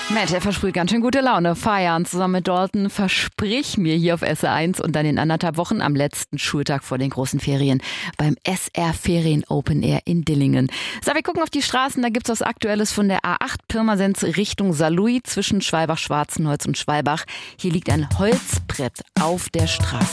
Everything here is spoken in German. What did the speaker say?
Matt, der versprüht ganz schön gute Laune. Feiern zusammen mit Dalton, versprich mir hier auf SR1 und dann in 1,5 Wochen am letzten Schultag vor den großen Ferien beim SR Ferien Open Air in Dillingen. So, wir gucken auf die Straßen, da gibt's was Aktuelles von der A8 Pirmasens Richtung Saarlouis zwischen Schwalbach-Schwarzenholz und Schwalbach. Hier liegt ein Holzbrett auf der Straße.